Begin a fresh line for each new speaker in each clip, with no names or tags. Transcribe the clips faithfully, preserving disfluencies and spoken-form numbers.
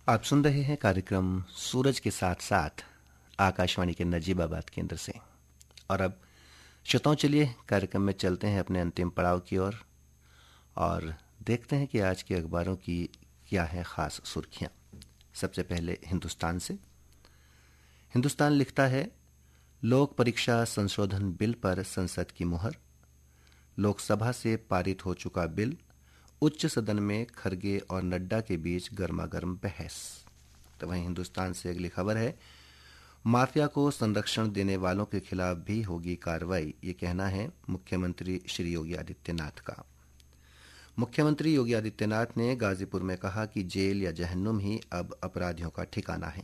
आप सुन रहे हैं कार्यक्रम सूरज के साथ साथ आकाशवाणी के नजीबाबाद केंद्र से। और अब श्रोताओं, चलिए कार्यक्रम में चलते हैं अपने अंतिम पड़ाव की ओर और, और देखते हैं कि आज के अखबारों की क्या है खास सुर्खियां। सबसे पहले हिंदुस्तान से। हिंदुस्तान लिखता है, लोक परीक्षा संशोधन बिल पर संसद की मुहर। लोकसभा से पारित हो चुका बिल, उच्च सदन में खरगे और नड्डा के बीच गर्मागर्म बहस। तो वहीं हिंदुस्तान से अगली खबर है, माफिया को संरक्षण देने वालों के खिलाफ भी होगी कार्रवाई, ये कहना है मुख्यमंत्री श्री योगी आदित्यनाथ का। मुख्यमंत्री योगी आदित्यनाथ ने गाजीपुर में कहा कि जेल या जहन्नुम ही अब अपराधियों का ठिकाना है।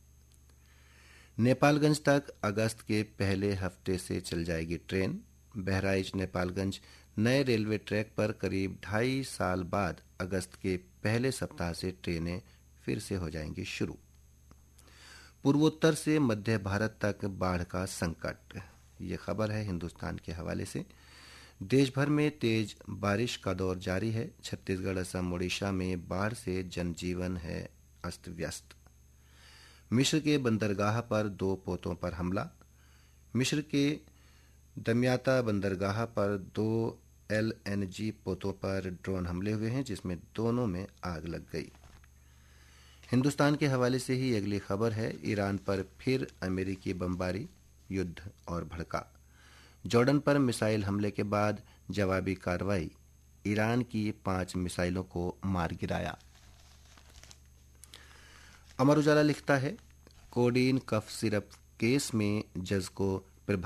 नेपालगंज तक अगस्त के पहले हफ्ते से चल जाएगी ट्रेन। बहराइच नेपालगंज नए रेलवे ट्रैक पर करीब ढाई साल बाद अगस्त के पहले सप्ताह से ट्रेनें फिर से हो जाएंगी शुरू। पूर्वोत्तर से मध्य भारत तक बाढ़ का संकट, ये खबर है हिंदुस्तान के हवाले से। देश भर में तेज बारिश का दौर जारी है। छत्तीसगढ़, असम, ओडिशा में बाढ़ से जनजीवन है अस्त व्यस्त। मिस्र के बंदरगाह पर दो पोतों पर हमला। मिस्र के दमियाता बंदरगाह पर दो एलएनजी पोतों पर ड्रोन हमले हुए हैं, जिसमें दोनों में आग लग गई। हिंदुस्तान के हवाले से ही अगली खबर है, ईरान पर फिर अमेरिकी बमबारी, युद्ध और भड़का। जॉर्डन पर मिसाइल हमले के बाद जवाबी कार्रवाई, ईरान की पांच मिसाइलों को मार गिराया। अमर उजाला लिखता है, कोडीन कफ सिरप केस में जज को